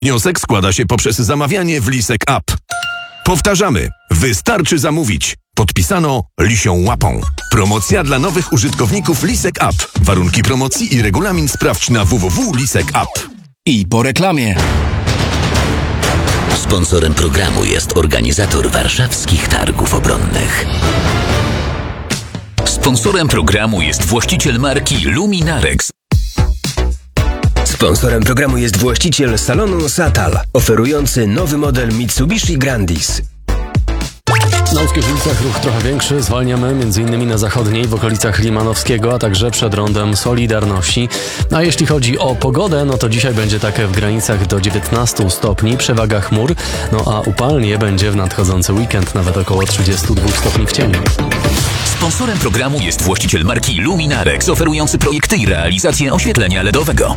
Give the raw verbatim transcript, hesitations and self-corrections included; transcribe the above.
Wniosek składa się poprzez zamawianie w Lisek App. Powtarzamy. Wystarczy zamówić. Podpisano Lisią Łapą. Promocja dla nowych użytkowników Lisek App. Warunki promocji i regulamin sprawdź na w w w kropka lisek app. I po reklamie. Sponsorem programu jest organizator warszawskich targów obronnych. Sponsorem programu jest właściciel marki Luminarex. Sponsorem programu jest właściciel salonu Satal, oferujący nowy model Mitsubishi Grandis. Na łódzkich ulicach ruch trochę większy. Zwalniamy m.in. na zachodniej, w okolicach Limanowskiego, a także przed rondem Solidarności. A jeśli chodzi o pogodę, no to dzisiaj będzie takie w granicach do dziewiętnastu stopni, przewaga chmur, no a upalnie będzie w nadchodzący weekend, nawet około trzydziestu dwóch stopni w cieniu. Sponsorem programu jest właściciel marki Luminarex, oferujący projekty i realizację oświetlenia L E D owego.